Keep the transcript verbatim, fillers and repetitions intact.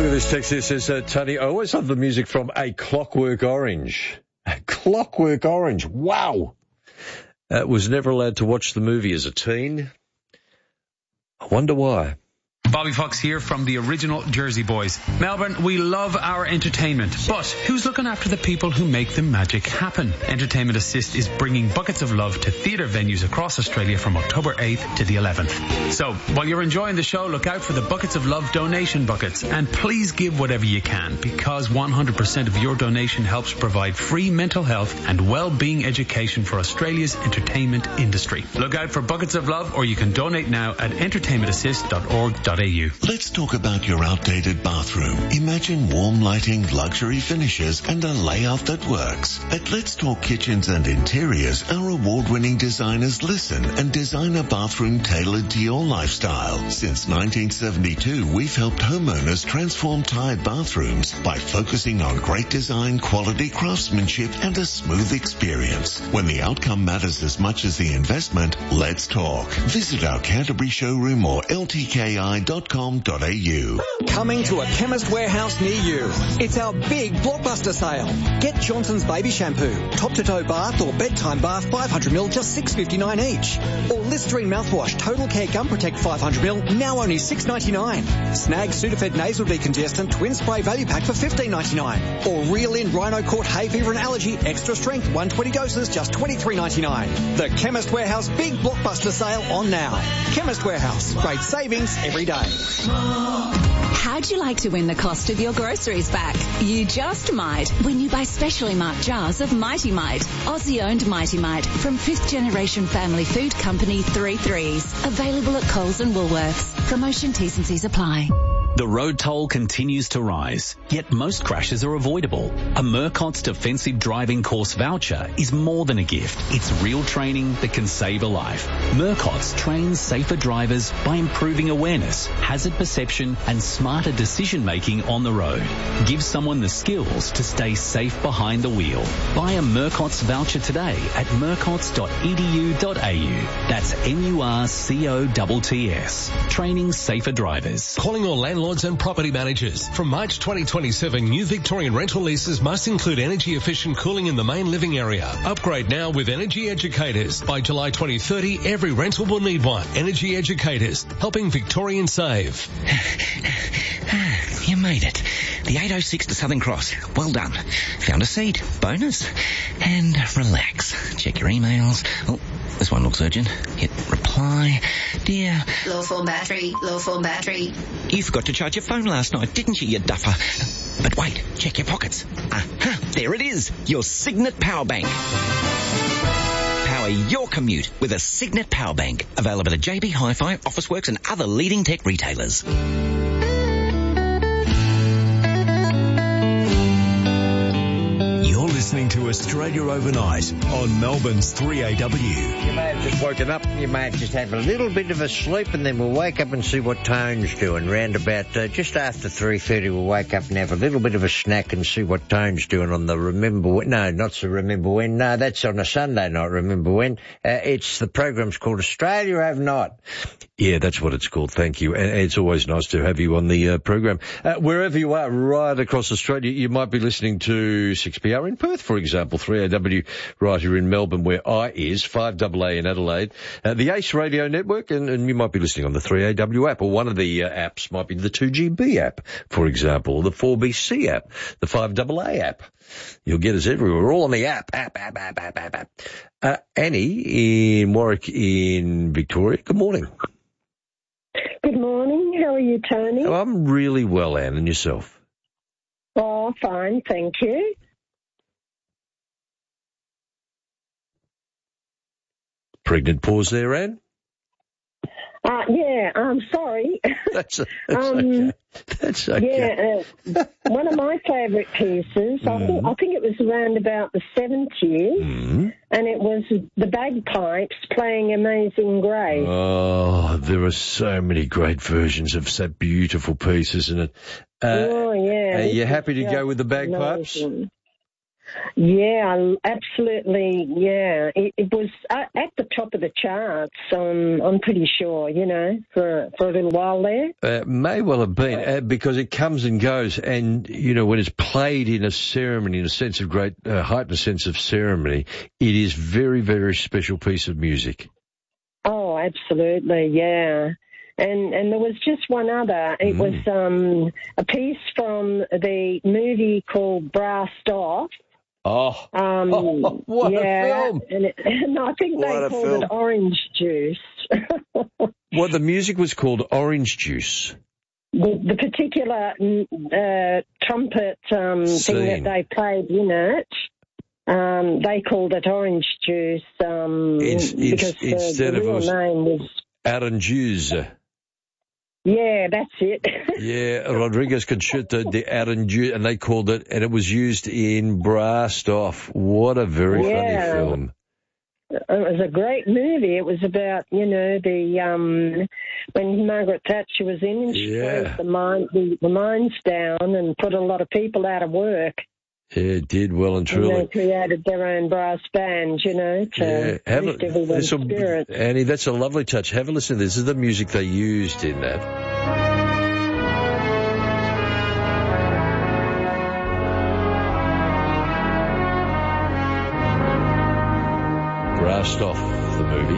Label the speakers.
Speaker 1: at this text here. Says, uh, Tony, I always love the music from A Clockwork Orange. A Clockwork Orange. Wow. Uh, was never allowed to watch the movie as a teen. I wonder why.
Speaker 2: Bobby Fox here from the original Jersey Boys. Melbourne, we love our entertainment, but who's looking after the people who make the magic happen? Entertainment Assist is bringing buckets of love to theatre venues across Australia from October eighth to the eleventh. So, while you're enjoying the show, look out for the Buckets of Love donation buckets, and please give whatever you can, because one hundred percent of your donation helps provide free mental health and well-being education for Australia's entertainment industry. Look out for Buckets of Love, or you can donate now at entertainment assist dot org dot a u.
Speaker 3: Let's talk about your outdated bathroom. Imagine warm lighting, luxury finishes, and a layout that works. At Let's Talk Kitchens and Interiors, our award-winning designers listen and design a bathroom tailored to your lifestyle. Since nineteen seventy-two, we've helped homeowners transform tired bathrooms by focusing on great design, quality craftsmanship, and a smooth experience. When the outcome matters as much as the investment, let's talk. Visit our Canterbury showroom or L T K I dot com dot a u.
Speaker 4: Coming to a Chemist Warehouse near you. It's our big blockbuster sale. Get Johnson's Baby Shampoo, top-to-toe bath or bedtime bath five hundred milliliters, just six dollars fifty-nine each. Or Listerine mouthwash, Total Care Gum Protect five hundred milliliters, now only six dollars ninety-nine. Snag Sudafed Nasal Decongestant Twin Spray Value Pack for fifteen dollars ninety-nine. Or Reel In Rhino Court Hay Fever and Allergy Extra Strength one hundred twenty doses, just twenty-three dollars ninety-nine. The Chemist Warehouse big blockbuster sale on now. Chemist Warehouse, great savings every day.
Speaker 5: How'd you like to win the cost of your groceries back? You just might when you buy specially marked jars of Mighty Mite, Aussie-owned Mighty Mite from fifth generation family food company Three Threes. Available at Coles and Woolworths. Promotion T's and C's apply.
Speaker 6: The road toll continues to rise, yet most crashes are avoidable. A Murcott's Defensive Driving Course voucher is more than a gift. It's real training that can save a life. Murcott's trains safer drivers by improving awareness, hazard perception, and smarter decision-making on the road. Give someone the skills to stay safe behind the wheel. Buy a Murcott's voucher today at murcotts dot e d u dot a u. That's M U R C O T T S. Training safer drivers.
Speaker 7: Calling all landlords and property managers. From March twenty twenty-seven, new Victorian rental leases must include energy-efficient cooling in the main living area. Upgrade now with Energy Educators. By July twenty thirty, every rental will need one. Energy Educators, helping Victorians save.
Speaker 8: You made it. The eight oh six to Southern Cross. Well done. Found a seat. Bonus. And relax. Check your emails. Oh, this one looks urgent. Hit reply. Dear.
Speaker 9: Low form battery. Low form battery.
Speaker 8: You forgot to charge your phone last night, didn't you, you duffer? But wait. Check your pockets. Aha. There it is. Your Signet Power Bank. Power your commute with a Signet Power Bank. Available at J B Hi-Fi, Officeworks and other leading tech retailers.
Speaker 10: Listening to Australia Overnight on Melbourne's three A W.
Speaker 11: You may have just woken up, you may have just had a little bit of a sleep, and then we'll wake up and see what Tone's doing. Round about uh, just after three thirty, we'll wake up and have a little bit of a snack and see what Tone's doing on the Remember When. No, not the Remember When. No, that's on a Sunday night, Remember When. Uh, it's the program's called Australia Overnight.
Speaker 1: Yeah, that's what it's called. Thank you. And it's always nice to have you on the uh, program. Uh, wherever you are, right across Australia, you might be listening to six P R in Perth, for example, three A W right here in Melbourne, where I is, five A A in Adelaide, uh, the Ace Radio Network, and, and you might be listening on the three A W app, or one of the uh, apps might be the two G B app, for example, or the four B C app, the five A A app. You'll get us everywhere. We're all on the app, app, app, app, app, app, app. Uh, Annie in Warwick in Victoria, good morning.
Speaker 12: Good morning. How are you, Tony?
Speaker 1: Oh, I'm really well, Anne, and yourself?
Speaker 12: Oh, fine, thank you.
Speaker 1: Pregnant pause there, Anne?
Speaker 12: Uh, yeah, I'm sorry.
Speaker 1: That's, a, that's
Speaker 12: um,
Speaker 1: okay. That's okay.
Speaker 12: Yeah, uh, one of my favourite pieces, I, think, I think it was around about the seventies,
Speaker 1: mm.
Speaker 12: and it was the bagpipes playing Amazing Grace.
Speaker 1: Oh, there are so many great versions of that beautiful piece, isn't it? Uh,
Speaker 12: oh, yeah.
Speaker 1: Are you happy to go with the bagpipes?
Speaker 12: Amazing. Yeah, absolutely. Yeah, it, it was at the top of the charts. Um, I'm pretty sure, you know, for for a little while there.
Speaker 1: Uh, may well have been uh, because it comes and goes, and you know when it's played in a ceremony, in a sense of great uh, heightened sense of ceremony, it is very, very special piece of music.
Speaker 12: Oh, absolutely, yeah. And and there was just one other. It mm. was um, a piece from the movie called Brassed Off.
Speaker 1: Oh,
Speaker 12: um,
Speaker 1: oh what
Speaker 12: yeah,
Speaker 1: a film!
Speaker 12: And, it, and I think
Speaker 1: what
Speaker 12: they called film. it Orange Juice.
Speaker 1: Well, the music was called Orange Juice.
Speaker 12: The, the particular uh, trumpet um, thing that they played in it, um, they called it Orange Juice um,
Speaker 1: it's, it's,
Speaker 12: because
Speaker 1: instead
Speaker 12: the, the real
Speaker 1: of
Speaker 12: name was
Speaker 1: Aranjuez.
Speaker 12: Yeah, that's it.
Speaker 1: Yeah, Rodriguez Concerto de Aranjuez, and they called it, and it was used in Brassed Off. What a very
Speaker 12: yeah.
Speaker 1: funny film.
Speaker 12: It was a great movie. It was about, you know, the um, when Margaret Thatcher was in, and she
Speaker 1: yeah.
Speaker 12: closed the, mine, the, the mines down and put a lot of people out of work.
Speaker 1: Yeah, it did well and truly.
Speaker 12: And they created their own brass band, you know, to
Speaker 1: yeah. Have
Speaker 12: lift
Speaker 1: a,
Speaker 12: everyone's spirits.
Speaker 1: Annie, that's a lovely touch. Have a listen to this. This is the music they used in that. Brassed Off, the movie.